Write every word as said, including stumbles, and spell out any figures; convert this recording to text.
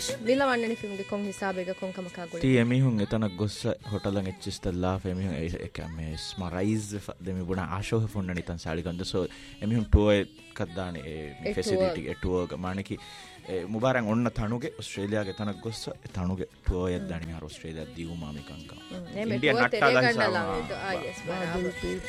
ශ විලවන්නනි film ගේ කොන් හිසාබේක කොන් කමකා ගොඩ ටී එමිහුන් එතන ගොස්ස හොටලන් එච්චිස්තල්ලා ෆෙමිහුන් එක මේ ස්මරයිස් දෙමි බුණ ආශෝහ ෆොන්න නිතන් සාලිකන්ද සෝ එමිහුන් ටුව කද්දාන ඒ ෆෙසිලිටි ඒ ටුව මානකි මුබාරන් ඔන්න තනුගේ ඔස්ට්‍රේලියාගේ තනක් ගොස්ස තනුගේ ටුව යද්දානි ආ ඔස්ට්‍රේලියා දීවු මාමිකංකා ඉන්දියා නට්ටා ගන්නවා ආ යස් බරාබර්